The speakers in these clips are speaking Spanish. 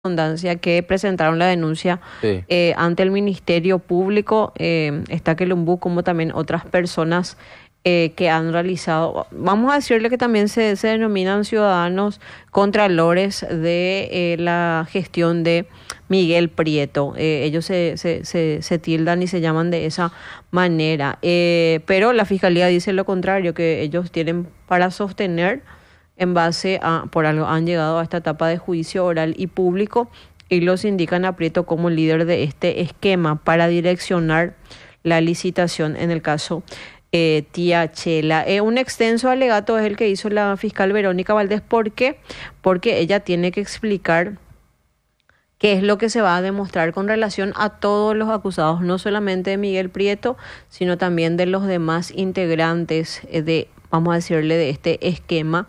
redundancia, que presentaron la denuncia Sí. ante el Ministerio Público, está Quelumbú, como también otras personas que han realizado, vamos a decirle que también se denominan ciudadanos contralores de la gestión de Miguel Prieto. Ellos se tildan y se llaman de esa manera, pero la Fiscalía dice lo contrario, que ellos tienen para sostener en base a, por algo han llegado a esta etapa de juicio oral y público, y los indican a Prieto como líder de este esquema para direccionar la licitación en el caso Tía Chela. Un extenso alegato es el que hizo la fiscal Verónica Valdés. ¿Por qué? Porque ella tiene que explicar qué es lo que se va a demostrar con relación a todos los acusados, no solamente de Miguel Prieto, sino también de los demás integrantes vamos a decirle, de este esquema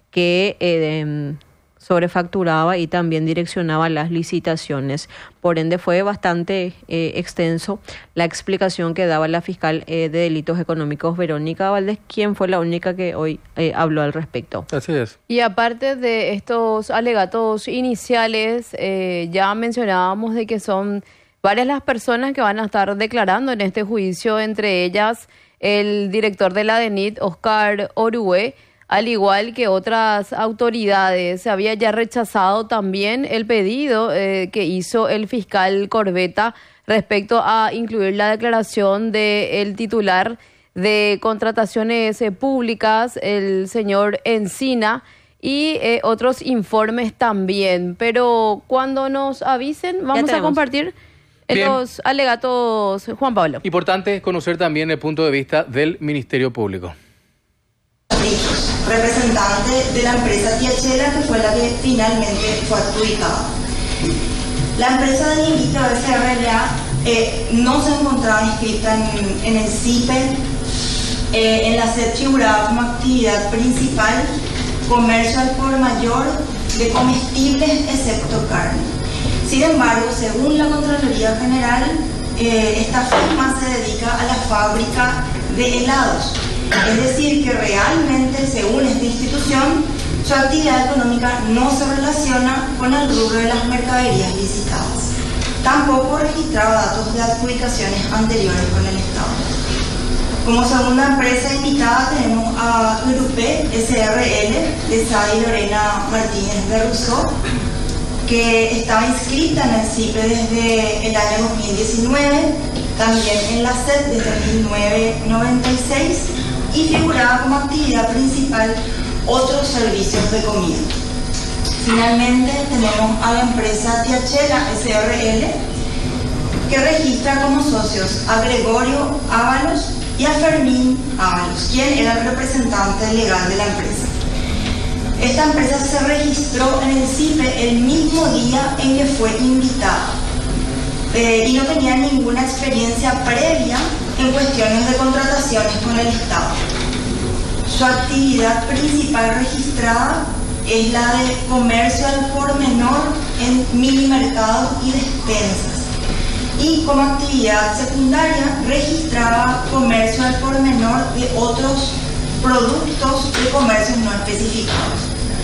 que sobrefacturaba y también direccionaba las licitaciones. Por ende, fue bastante extenso la explicación que daba la fiscal de delitos económicos Verónica Valdés, quien fue la única que hoy habló al respecto. Así es. Y aparte de estos alegatos iniciales, ya mencionábamos de que son varias las personas que van a estar declarando en este juicio, entre ellas el director de la DENIT, Oscar Orué, al igual que otras autoridades. Se había ya rechazado también el pedido que hizo el fiscal Corbeta respecto a incluir la declaración del titular de contrataciones públicas, el señor Encina, y otros informes también. Pero cuando nos avisen, vamos a compartir los alegatos, Juan Pablo. Importante conocer también el punto de vista del Ministerio Público. Representante de la empresa Tía Chela, que fue la que finalmente fue adjudicada. La empresa de Invito SRLA no se encontraba inscrita en el CIPE. En la SED figuraba como actividad principal comercio al por mayor de comestibles excepto carne. Sin embargo, según la Contraloría General, esta firma se dedica a la fábrica de helados. Es decir, que realmente, según esta institución, su actividad económica no se relaciona con el rubro de las mercaderías licitadas. Tampoco registraba datos de adjudicaciones anteriores con el Estado. Como segunda empresa invitada tenemos a Grupé SRL de Sadi Lorena Martínez de Rousseau, que estaba inscrita en el CIPE desde el año 2019, también en la SED desde 1996, y figuraba como actividad principal otros servicios de comida. Finalmente tenemos a la empresa Tía Chela SRL, que registra como socios a Gregorio Ábalos y a Fermín Ábalos, quien era el representante legal de la empresa. Esta empresa se registró en el CIPE el mismo día en que fue invitada y no tenía ninguna experiencia previa en cuestiones de contrataciones con el Estado. Su actividad principal registrada es la de comercio al por menor en minimercados y despensas. Y como actividad secundaria registraba comercio al por menor de otros productos de comercios no especificados.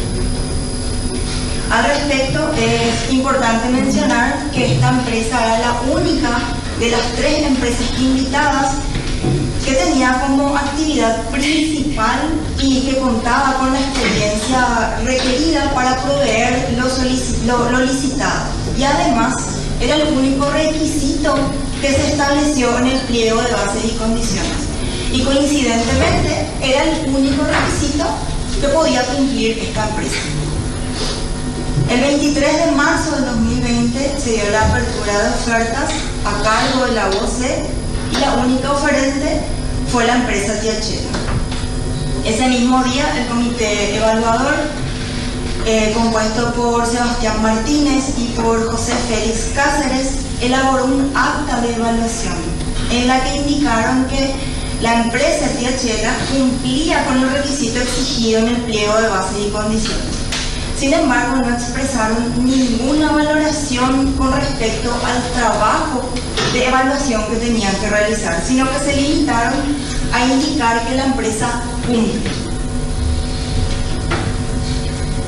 Al respecto, es importante mencionar que esta empresa era la única de las tres empresas invitadas que tenía como actividad principal y que contaba con la experiencia requerida para proveer lo licitado. Y además, era el único requisito que se estableció en el pliego de bases y condiciones. Y coincidentemente, era el único requisito que podía cumplir esta empresa. El 23 de marzo de 2020 se dio la apertura de ofertas a cargo de la OCE y la única oferente fue la empresa Tía Chela. Ese mismo día el comité evaluador, compuesto por Sebastián Martínez y por José Félix Cáceres, elaboró un acta de evaluación en la que indicaron que la empresa Tía Chela cumplía con el requisito exigido en el pliego de bases y condiciones. Sin embargo, no expresaron ninguna valoración con respecto al trabajo de evaluación que tenían que realizar, sino que se limitaron a indicar que la empresa cumple.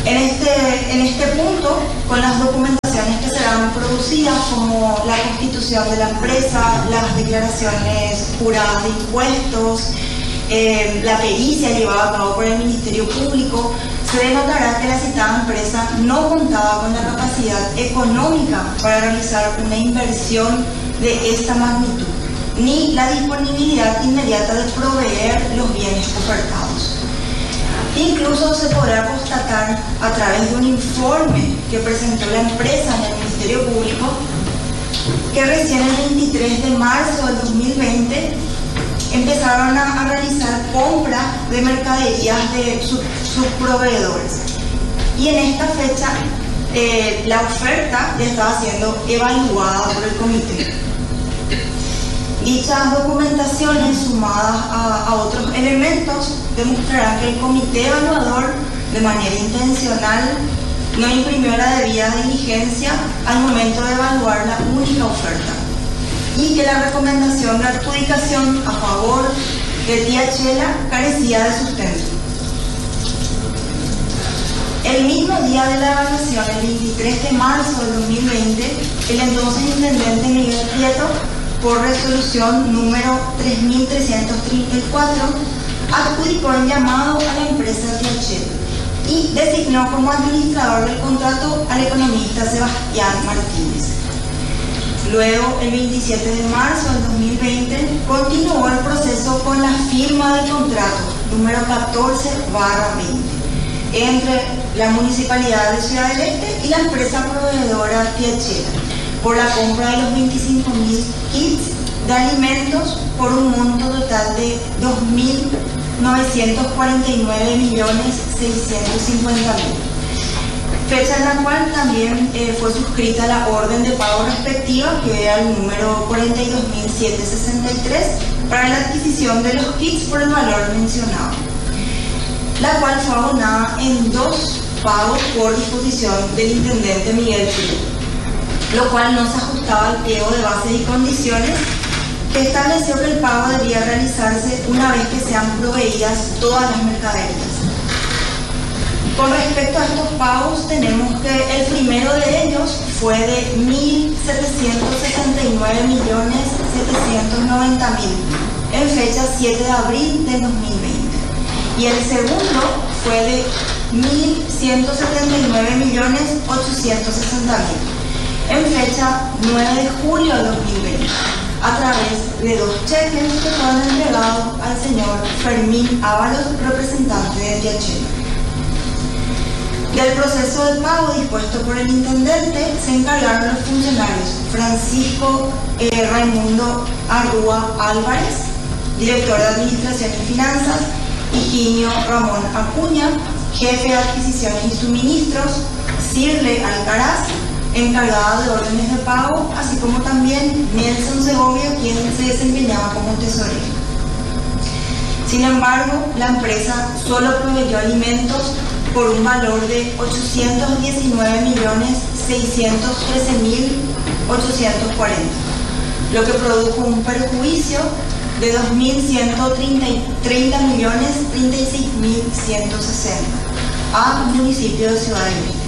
En este punto, con las documentaciones que serán producidas, como la constitución de la empresa, las declaraciones juradas de impuestos, la pericia llevada a cabo por el Ministerio Público, se denotará que la citada empresa no contaba con la capacidad económica para realizar una inversión de esta magnitud, ni la disponibilidad inmediata de proveer los bienes ofertados. Incluso se podrá constatar a través de un informe que presentó la empresa en el Ministerio Público que recién el 23 de marzo del 2020 empezaron a realizar compras de mercaderías de sus proveedores. Y en esta fecha la oferta ya estaba siendo evaluada por el comité. Dichas documentaciones, sumadas a otros elementos, demostrarán que el comité evaluador, de manera intencional, no imprimió la debida diligencia al momento de evaluar la única oferta, y que la recomendación de adjudicación a favor de Tía Chela carecía de sustento. El mismo día de la evaluación, el 23 de marzo de 2020, el entonces intendente Miguel Prieto, por resolución número 3334, adjudicó el llamado a la empresa Tía Chela y designó como administrador del contrato al economista Sebastián Martínez. Luego, el 27 de marzo del 2020, continuó el proceso con la firma del contrato número 14/20 entre la Municipalidad de Ciudad del Este y la empresa proveedora Tía Chela por la compra de los 25.000 kits de alimentos por un monto total de 2.949.650.000. Fecha en la cual también fue suscrita la orden de pago respectiva, que era el número 42.763, para la adquisición de los kits por el valor mencionado, la cual fue abonada en 2 pagos por disposición del intendente Miguel Prieto, lo cual no se ajustaba al pliego de bases y condiciones, que estableció que el pago debía realizarse una vez que sean proveídas todas las mercaderías. Con respecto a estos pagos, tenemos que el primero de ellos fue de 1.769.790.000 en fecha 7 de abril del 2020. Y el segundo fue de 1.179.860.000 en fecha 9 de julio del 2020, a través de 2 cheques que fueron entregados al señor Fermín Ábalos, representante de Tía Chela. Del proceso de pago dispuesto por el intendente se encargaron los funcionarios Francisco Raimundo Arrúa Álvarez, director de Administración y Finanzas, Higinio Ramón Acuña, jefe de Adquisiciones y Suministros, Cirle Alcaraz, encargada de órdenes de pago, así como también Nelson Segovia, quien se desempeñaba como tesorero. Sin embargo, la empresa solo proveyó alimentos por un valor de 819.613.840, lo que produjo un perjuicio de 2.130.036.160 al municipio de Ciudad del Este.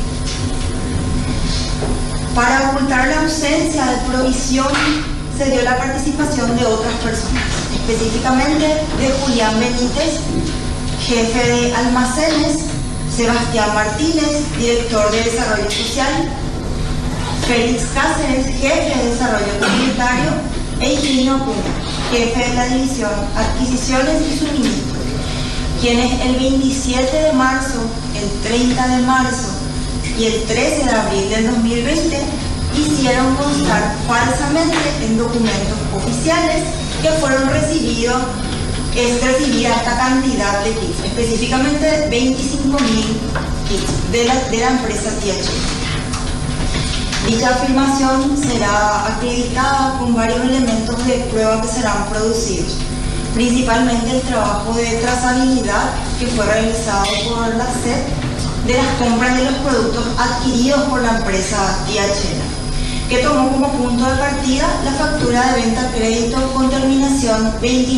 Para ocultar la ausencia de provisión, se dio la participación de otras personas, específicamente de Julián Benítez, jefe de almacenes, Sebastián Martínez, director de Desarrollo Social, Félix Cáceres, jefe de Desarrollo Comunitario, e Higinio Acuña, jefe de la División Adquisiciones y Suministros, quienes el 27 de marzo, el 30 de marzo y el 13 de abril del 2020 hicieron constar falsamente en documentos oficiales que fueron recibida esta cantidad de kits, específicamente 25.000 kits de la empresa Tía Chela. Dicha afirmación será acreditada con varios elementos de prueba que serán producidos, principalmente el trabajo de trazabilidad que fue realizado por la SED de las compras de los productos adquiridos por la empresa Tía Chela, que tomó como punto de partida la factura de venta a crédito con terminación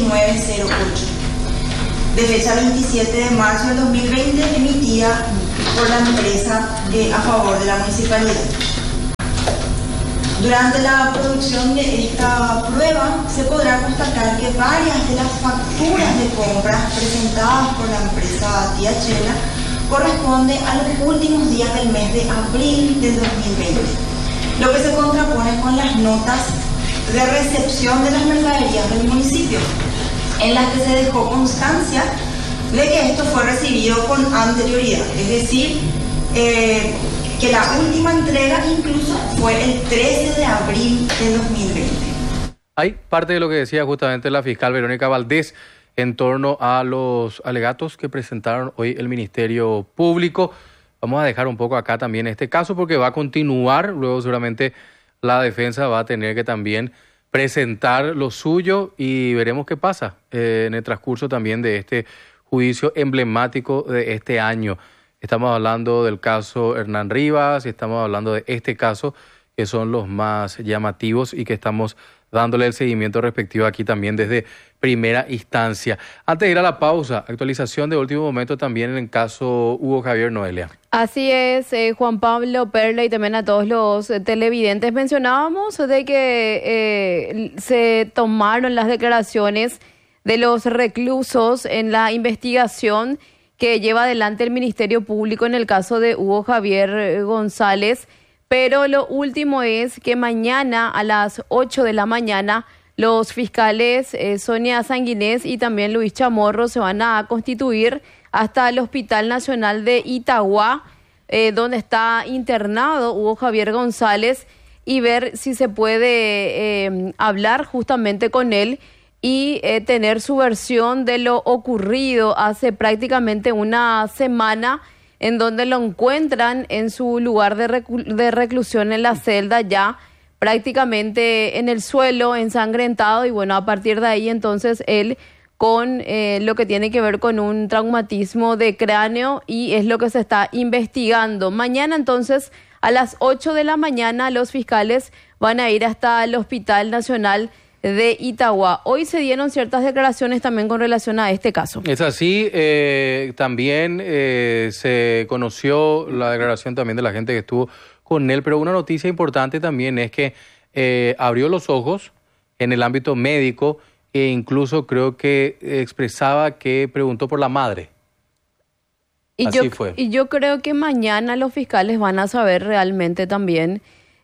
2908, de fecha 27 de marzo del 2020, emitida por la empresa a favor de la municipalidad. Durante la producción de esta prueba se podrá constatar que varias de las facturas de compras presentadas por la empresa Tía Chela corresponden a los últimos días del mes de abril del 2020, lo que se contrapone con las notas de recepción de las mercaderías del municipio, en las que se dejó constancia de que esto fue recibido con anterioridad, es decir, que la última entrega incluso fue el 13 de abril de 2020. Hay parte de lo que decía justamente la fiscal Verónica Valdés en torno a los alegatos que presentaron hoy el Ministerio Público. Vamos a dejar un poco acá también este caso porque va a continuar, luego seguramente la defensa va a tener que también presentar lo suyo y veremos qué pasa en el transcurso también de este juicio emblemático de este año. Estamos hablando del caso Hernán Rivas y estamos hablando de este caso que son los más llamativos y que estamos dándole el seguimiento respectivo aquí también desde primera instancia. Antes de ir a la pausa, actualización de último momento también en el caso Hugo Javier Noelia. Así es, Juan Pablo, Perla y también a todos los televidentes. Mencionábamos de que se tomaron las declaraciones de los reclusos en la investigación que lleva adelante el Ministerio Público en el caso de Hugo Javier González, pero lo último es que mañana a las 8 de la mañana los fiscales Sonia Sanguinés y también Luis Chamorro se van a constituir hasta el Hospital Nacional de Itagua, donde está internado Hugo Javier González, y ver si se puede hablar justamente con él y tener su versión de lo ocurrido hace prácticamente una semana, en donde lo encuentran en su lugar de reclusión en la celda, ya prácticamente en el suelo, ensangrentado, y bueno, a partir de ahí entonces él con lo que tiene que ver con un traumatismo de cráneo, y es lo que se está investigando. Mañana entonces a las 8 de la mañana los fiscales van a ir hasta el Hospital Nacional de Itagua. Hoy se dieron ciertas declaraciones también con relación a este caso. Es así, también se conoció la declaración también de la gente que estuvo con él, pero una noticia importante también es que abrió los ojos en el ámbito médico e incluso creo que expresaba que preguntó por la madre. Así fue. Y yo creo que mañana los fiscales van a saber realmente también.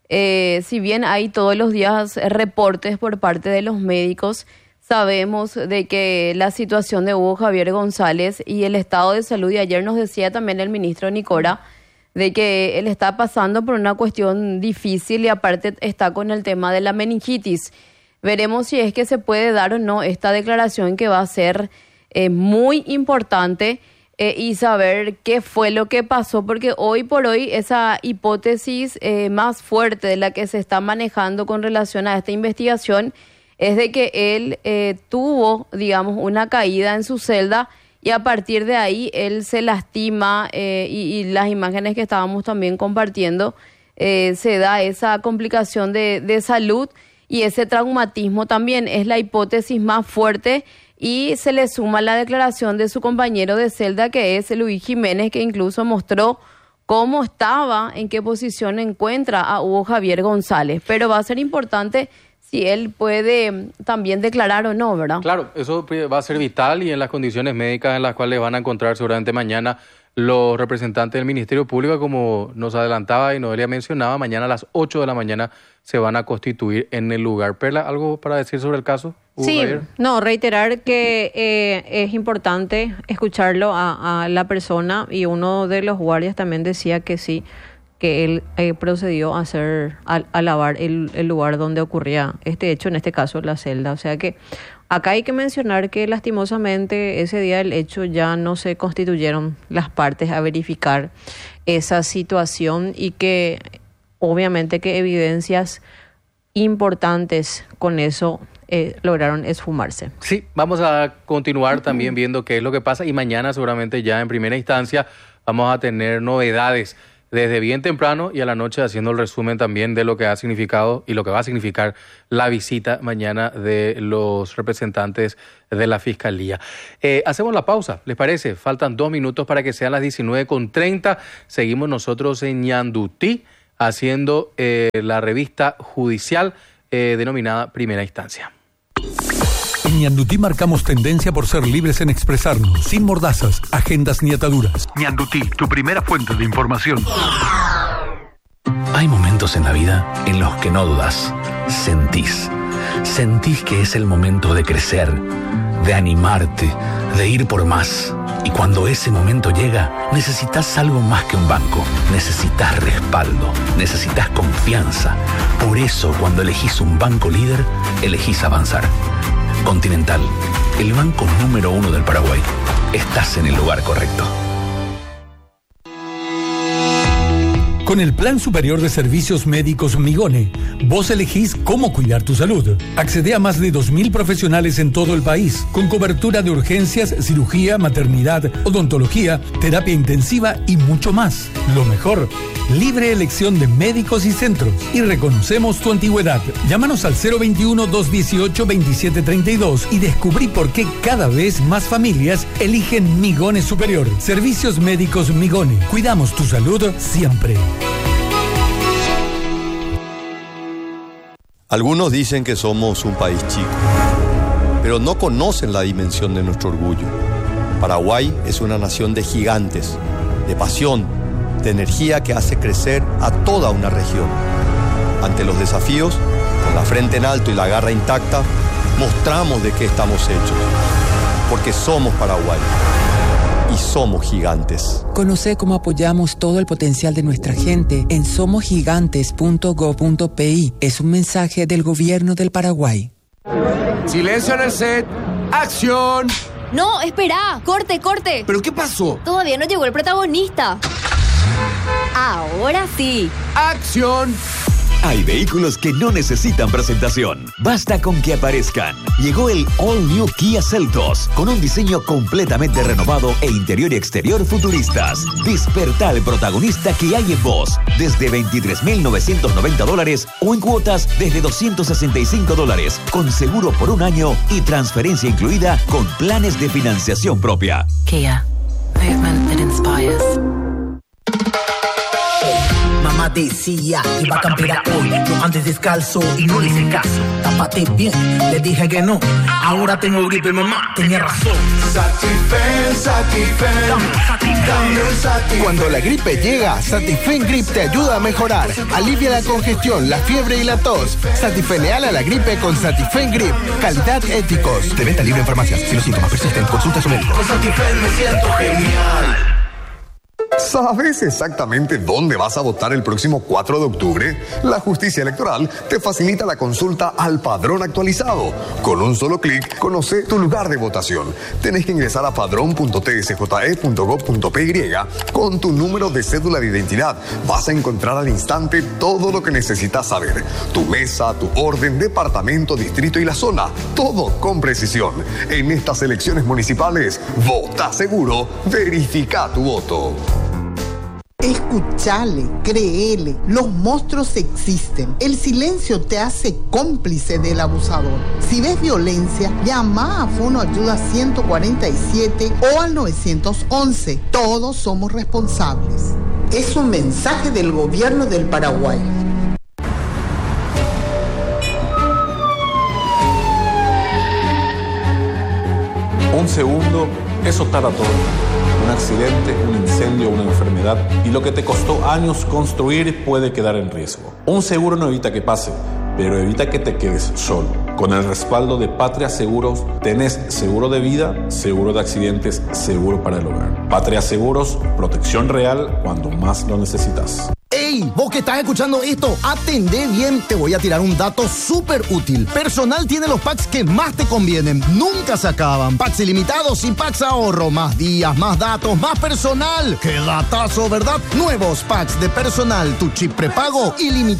Si bien hay todos los días reportes por parte de los médicos, sabemos de que la situación de Hugo Javier González y el estado de salud, y ayer nos decía también el ministro Nicora, de que él está pasando por una cuestión difícil y aparte está con el tema de la meningitis. Veremos si es que se puede dar o no esta declaración, que va a ser muy importante, y saber qué fue lo que pasó, porque hoy por hoy esa hipótesis más fuerte de la que se está manejando con relación a esta investigación es de que él tuvo, digamos, una caída en su celda y a partir de ahí él se lastima, y las imágenes que estábamos también compartiendo, se da esa complicación de salud y ese traumatismo también. Es la hipótesis más fuerte. Y se le suma la declaración de su compañero de celda, que es Luis Jiménez, que incluso mostró cómo estaba, en qué posición encuentra a Hugo Javier González. Pero va a ser importante si él puede también declarar o no, ¿verdad? Claro, eso va a ser vital, y en las condiciones médicas en las cuales van a encontrar seguramente mañana los representantes del Ministerio Público, como nos adelantaba y Noelia mencionaba, mañana a las 8 de la mañana se van a constituir en el lugar. Perla, ¿algo para decir sobre el caso? Sí, Javier. No, reiterar que es importante escucharlo a la persona, y uno de los guardias también decía que sí, que él procedió a lavar el lugar donde ocurría este hecho, en este caso la celda. O sea que acá hay que mencionar que lastimosamente ese día del hecho ya no se constituyeron las partes a verificar esa situación, y que obviamente que evidencias importantes con eso lograron esfumarse. Sí, vamos a continuar también viendo qué es lo que pasa, y mañana seguramente ya en primera instancia vamos a tener novedades desde bien temprano y a la noche haciendo el resumen también de lo que ha significado y lo que va a significar la visita mañana de los representantes de la Fiscalía. Hacemos la pausa, ¿les parece? Faltan 2 minutos para que sean las 19:30. Seguimos nosotros en Ñandutí haciendo la revista judicial denominada Primera Instancia. En Ñandutí marcamos tendencia por ser libres en expresarnos, sin mordazas, agendas ni ataduras. Ñandutí, tu primera fuente de información. Hay momentos en la vida en los que no dudas, sentís que es el momento de crecer, de animarte, de ir por más. Y cuando ese momento llega, necesitas algo más que un banco. Necesitas respaldo, necesitas confianza. Por eso, cuando elegís un banco líder, elegís avanzar. Continental, el banco número 1 del Paraguay. Estás en el lugar correcto. Con el Plan Superior de Servicios Médicos Migone, vos elegís cómo cuidar tu salud. Accede a más de 2.000 profesionales en todo el país, con cobertura de urgencias, cirugía, maternidad, odontología, terapia intensiva y mucho más. Lo mejor, libre elección de médicos y centros. Y reconocemos tu antigüedad. Llámanos al 021-218-2732 y descubrí por qué cada vez más familias eligen Migone Superior. Servicios Médicos Migone. Cuidamos tu salud siempre. Algunos dicen que somos un país chico, pero no conocen la dimensión de nuestro orgullo. Paraguay es una nación de gigantes, de pasión, de energía que hace crecer a toda una región. Ante los desafíos, con la frente en alto y la garra intacta, mostramos de qué estamos hechos, porque somos Paraguay y somos gigantes. Conoce cómo apoyamos todo el potencial de nuestra gente en somosgigantes.go.pi. Es un mensaje del gobierno del Paraguay. Silencio en el set. ¡Acción! No, espera. Corte. ¿Pero qué pasó? Todavía no llegó el protagonista. Ahora sí. ¡Acción! Hay vehículos que no necesitan presentación. Basta con que aparezcan. Llegó el All New Kia Seltos, con un diseño completamente renovado e interior y exterior futuristas. Despertá el protagonista que hay en vos. Desde $23,990 o en cuotas desde $265, con seguro por 1 año y transferencia incluida con planes de financiación propia. Kia. Movement that inspires. Mamá decía que iba a campear hoy. Yo antes descalzo y no le hice caso. Tápate bien, le dije que no. Ahora tengo gripe, mamá tenía razón. Satifen. Cuando la gripe llega, Satifen Grip te ayuda a mejorar. Alivia la congestión, la fiebre y la tos. Satifeneala a la gripe con Satifen Grip. Calidad Éticos. De venta libre en farmacias. Si los síntomas persisten, consulta a su médico. Con Satifen me siento genial. ¿Sabes exactamente dónde vas a votar el próximo 4 de octubre? La Justicia Electoral te facilita la consulta al padrón actualizado. Con un solo clic, conoce tu lugar de votación. Tenés que ingresar a padrón.tsje.gov.py con tu número de cédula de identidad. Vas a encontrar al instante todo lo que necesitas saber. Tu mesa, tu orden, departamento, distrito y la zona. Todo con precisión. En estas elecciones municipales, vota seguro, verifica tu voto. Escuchale, créele, los monstruos existen. El silencio te hace cómplice del abusador. Si ves violencia, llama a Fono Ayuda 147 o al 911. Todos somos responsables. Es un mensaje del gobierno del Paraguay. Un segundo, eso tarda todo. Un accidente, un incendio, una enfermedad y lo que te costó años construir puede quedar en riesgo. Un seguro no evita que pase, pero evita que te quedes solo. Con el respaldo de Patria Seguros, tenés seguro de vida, seguro de accidentes, seguro para el hogar. Patria Seguros, protección real cuando más lo necesitas. ¡Ey! Vos que estás escuchando esto, atendé bien. Te voy a tirar un dato súper útil. Personal tiene los packs que más te convienen. Nunca se acaban. Packs ilimitados y packs ahorro. Más días, más datos, más personal. ¡Qué datazo, ¿verdad? Nuevos packs de personal. Tu chip prepago ilimitado.